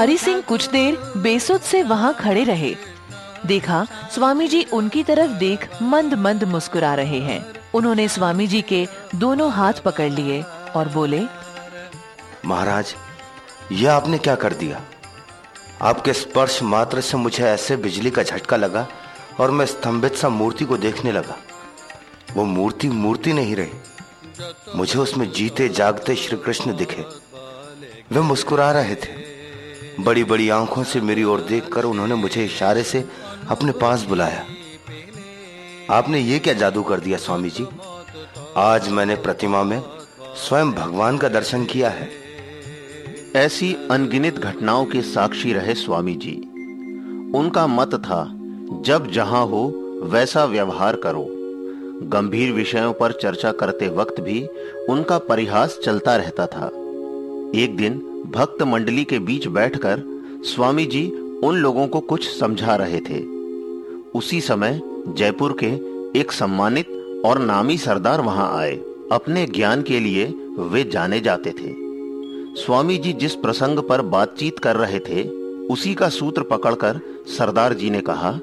हरि सिंह कुछ देर बेसुध से वहाँ खड़े रहे। देखा स्वामी जी उनकी तरफ देख मंद मंद मुस्कुरा रहे हैं। उन्होंने स्वामी जी के दोनों हाथ पकड़ लिए और बोले, महाराज, यह आपने क्या कर दिया? आपके स्पर्श मात्र से मुझे ऐसे बिजली का झटका लगा और मैं स्तंभित सा मूर्ति को देखने लगा। वो मूर्ति नहीं रही, मुझे उसमें जीते जागते श्री कृष्ण दिखे। वे मुस्कुरा रहे थे। बड़ी बड़ी आंखों से मेरी ओर देखकर उन्होंने मुझे इशारे से अपने पास बुलाया। आपने ये क्या जादू कर दिया स्वामी जी? आज मैंने प्रतिमा में स्वयं भगवान का दर्शन किया है। ऐसी अनगिनत घटनाओं के साक्षी रहे स्वामी जी। उनका मत था, जब जहां हो वैसा व्यवहार करो। गंभीर विषयों पर चर्चा करते वक्त भी उनका परिहास चलता रहता था। एक दिन भक्त मंडली के बीच बैठकर स्वामी जी उन लोगों को कुछ समझा रहे थे। उसी समय जयपुर के एक सम्मानित और नामी सरदार वहां आए। अपने ज्ञान के लिए वे जाने जाते थे। स्वामी जी जिस प्रसंग पर बातचीत कर रहे थे, उसी का सूत्र पकड़कर सरदार जी ने कहा,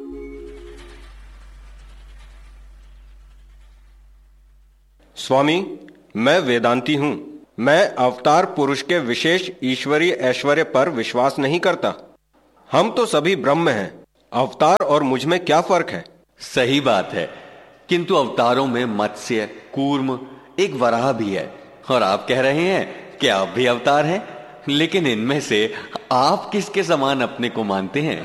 स्वामी, मैं वेदांती हूं। मैं अवतार पुरुष के विशेष ईश्वरीय ऐश्वर्य पर विश्वास नहीं करता। हम तो सभी ब्रह्म हैं। अवतार और मुझ में क्या फर्क है? सही बात है, किंतु अवतारों में मत्स्य, कूर्म, एक वराह भी है। और आप कह रहे हैं कि आप भी अवतार हैं, लेकिन इनमें से आप किसके समान अपने को मानते हैं?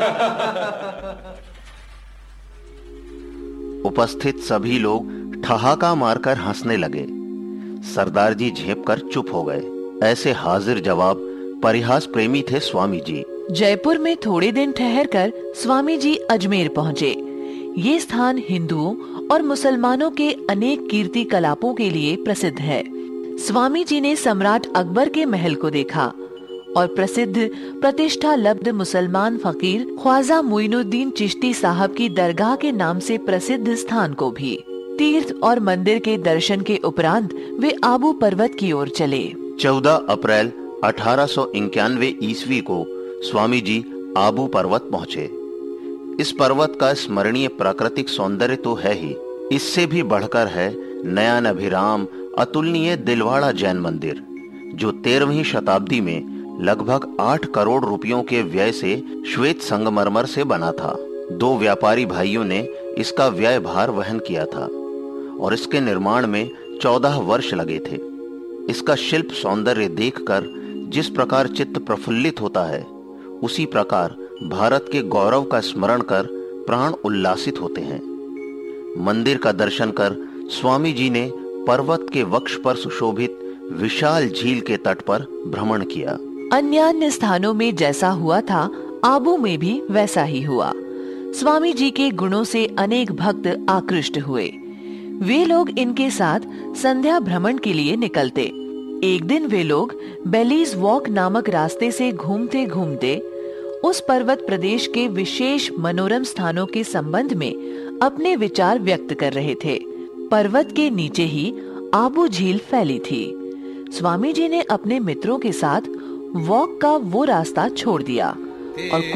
उपस्थित सभी लोग ठहाका मारकर हंसने लगे। सरदार जी झेपकर चुप हो गए। ऐसे हाजिर जवाब परिहास प्रेमी थे स्वामी जी। जयपुर में थोड़े दिन ठहरकर स्वामी जी अजमेर पहुँचे। ये स्थान हिंदुओं और मुसलमानों के अनेक कीर्ति कलापों के लिए प्रसिद्ध है। स्वामी जी ने सम्राट अकबर के महल को देखा और प्रसिद्ध प्रतिष्ठा लब्ध मुसलमान फकीर ख्वाजा मुइनुद्दीन चिश्ती साहब की दरगाह के नाम से प्रसिद्ध स्थान को भी। तीर्थ और मंदिर के दर्शन के उपरांत वे आबू पर्वत की ओर चले। 14 अप्रैल 1891 ईस्वी को स्वामी जी आबू पर्वत पहुँचे। इस पर्वत का स्मरणीय प्राकृतिक सौंदर्य तो है ही, इससे भी बढ़कर है नयन अभिराम अतुलनीय दिलवाड़ा जैन मंदिर, जो 13वीं शताब्दी में लगभग 8 करोड़ रुपयों के व्यय से श्वेत संगमरमर से बना था। 2 व्यापारी भाइयों ने इसका व्यय भार वहन किया था और इसके निर्माण में 14 वर्ष लगे थे। इसका शिल्प सौंदर्य देखकर जिस प्रकार चित्त प्रफुल्लित होता है, उसी प्रकार भारत के गौरव का स्मरण कर प्राण उल्लासित होते हैं। मंदिर का दर्शन कर स्वामी जी ने पर्वत के वक्ष पर सुशोभित विशाल झील के तट पर भ्रमण किया। अन्य स्थानों में जैसा हुआ था, आबू में भी वैसा ही हुआ। स्वामी जी के गुणों से अनेक भक्त आकृष्ट हुए। वे लोग इनके साथ संध्या भ्रमण के लिए निकलते। एक दिन वे लोग बेलीज वॉक नामक रास्ते से घूमते घूमते उस पर्वत प्रदेश के विशेष मनोरम स्थानों के संबंध में अपने विचार व्यक्त कर रहे थे। पर्वत के नीचे ही आबू झील फैली थी। स्वामी जी ने अपने मित्रों के साथ वॉक का वो रास्ता छोड़ दिया और